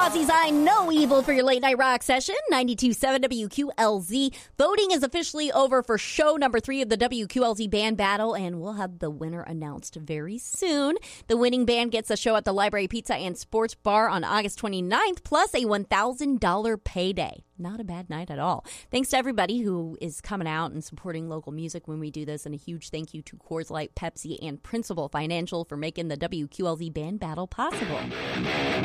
Ozzy's I Know Evil for your late night rock session, 92.7 WQLZ. Voting is officially over for show number 3 of the WQLZ band battle, and we'll have the winner announced very soon. The winning band gets a show at the Library Pizza and Sports Bar on August 29th, plus a $1,000 payday. Not a bad night at all. Thanks to everybody who is coming out and supporting local music when we do this, and a huge thank you to Coors Light, Pepsi, and Principal Financial for making the WQLZ band battle possible.